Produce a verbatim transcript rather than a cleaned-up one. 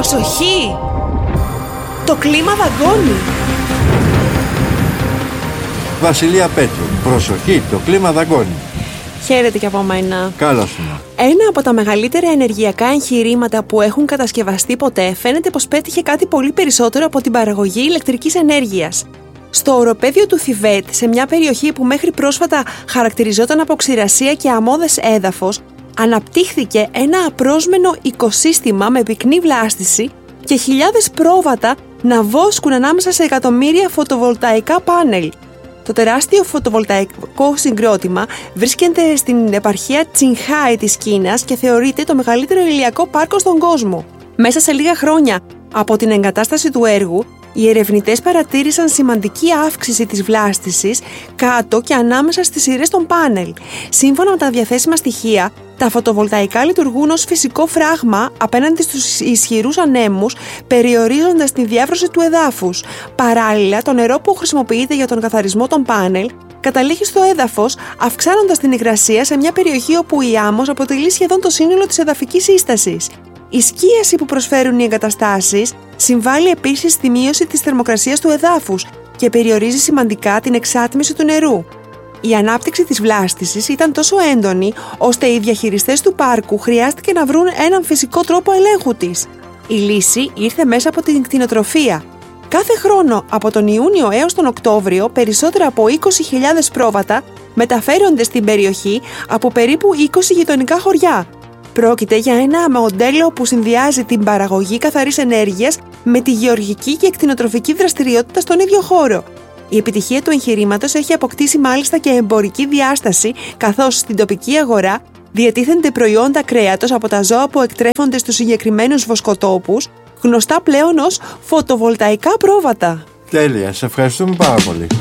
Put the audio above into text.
Προσοχή! Το κλίμα δαγκώνει! Βασιλεία Πέτρου, προσοχή, το κλίμα δαγκώνει. Χαίρετε κι από μένα. Καλώς είναι. Ένα από τα μεγαλύτερα ενεργειακά εγχειρήματα που έχουν κατασκευαστεί ποτέ φαίνεται πως πέτυχε κάτι πολύ περισσότερο από την παραγωγή ηλεκτρικής ενέργειας. Στο οροπέδιο του Θιβέτ, σε μια περιοχή που μέχρι πρόσφατα χαρακτηριζόταν από ξηρασία και αμμώδες έδαφος, αναπτύχθηκε ένα απρόσμενο οικοσύστημα με πυκνή βλάστηση και χιλιάδες πρόβατα να βόσκουν ανάμεσα σε εκατομμύρια φωτοβολταϊκά πάνελ. Το τεράστιο φωτοβολταϊκό συγκρότημα βρίσκεται στην επαρχία Τσινχάι της Κίνας και θεωρείται το μεγαλύτερο ηλιακό πάρκο στον κόσμο. Μέσα σε λίγα χρόνια από την εγκατάσταση του έργου, οι ερευνητές παρατήρησαν σημαντική αύξηση της βλάστησης κάτω και ανάμεσα στις σειρές των πάνελ. Σύμφωνα με τα διαθέσιμα στοιχεία, τα φωτοβολταϊκά λειτουργούν ως φυσικό φράγμα απέναντι στους ισχυρούς ανέμους, περιορίζοντας τη διάβρωση του εδάφους. Παράλληλα, το νερό που χρησιμοποιείται για τον καθαρισμό των πάνελ καταλήγει στο έδαφος, αυξάνοντας την υγρασία σε μια περιοχή όπου η άμμος αποτελεί σχεδόν το σύνολο της εδαφικής σύστασης. Η σκίαση που προσφέρουν οι εγκαταστάσεις συμβάλλει επίσης στη μείωση της θερμοκρασίας του εδάφους και περιορίζει σημαντικά την εξάτμιση του νερού. Η ανάπτυξη της βλάστησης ήταν τόσο έντονη, ώστε οι διαχειριστές του πάρκου χρειάστηκε να βρουν έναν φυσικό τρόπο ελέγχου της. Η λύση ήρθε μέσα από την κτηνοτροφία. Κάθε χρόνο από τον Ιούνιο έως τον Οκτώβριο, περισσότερα από είκοσι χιλιάδες πρόβατα μεταφέρονται στην περιοχή από περίπου είκοσι γειτονικά χωριά. Πρόκειται για ένα μοντέλο που συνδυάζει την παραγωγή καθαρής ενέργειας με τη γεωργική και κτηνοτροφική δραστηριότητα στον ίδιο χώρο. Η επιτυχία του εγχειρήματος έχει αποκτήσει μάλιστα και εμπορική διάσταση, καθώς στην τοπική αγορά διατίθενται προϊόντα κρέατος από τα ζώα που εκτρέφονται στους συγκεκριμένους βοσκοτόπους, γνωστά πλέον ως φωτοβολταϊκά πρόβατα. Τέλεια, σε ευχαριστούμε πάρα πολύ.